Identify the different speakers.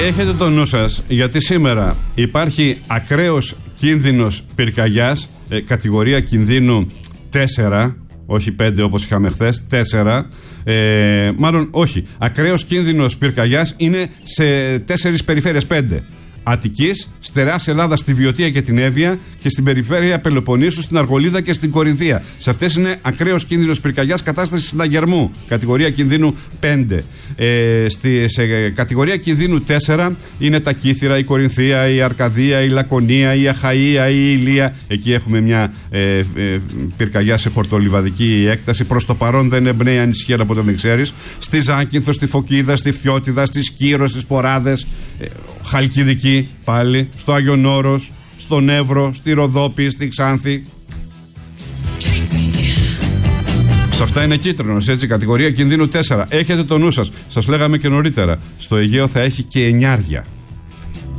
Speaker 1: Έχετε το νου σας, γιατί σήμερα υπάρχει ακραίος κίνδυνος πυρκαγιάς, κατηγορία κινδύνου 4, όχι 5 όπως είχαμε χθες, 4. Μάλλον όχι, ακραίος κίνδυνος πυρκαγιάς είναι σε 4 περιφέρειες, 5. Αττικής, Στερεάς Ελλάδας στη Βιωτία και την Εύβοια και στην περιφέρεια Πελοποννήσου, στην Αργολίδα και στην Κορινθία. Σε αυτές είναι ακραίος κίνδυνος πυρκαγιάς, κατάσταση συναγερμού, κατηγορία κινδύνου 5. Σε κατηγορία κινδύνου 4 είναι τα Κύθυρα, η Κορινθία, η Αρκαδία, η Λακωνία, η Αχαΐα, η Ηλία. Εκεί έχουμε μια πυρκαγιά σε χορτολιβαδική έκταση. Προς το παρόν δεν εμπνέει ανησυχία, αλλά ποτέ δεν ξέρεις. Στη Ζάκυνθο, στη Φωκίδα, στη Φθιώτιδα, στη Σκύρο, στις Ποράδες, Χαλκιδική πάλι, στο Άγιον Όρος, στον Εύρο, στη Ροδόπη, στη Ξάνθη. Σε αυτά είναι κίτρινος, έτσι, κατηγορία κινδύνου 4. Έχετε το νου σας. Σας λέγαμε και νωρίτερα. Στο Αιγαίο θα έχει και 9.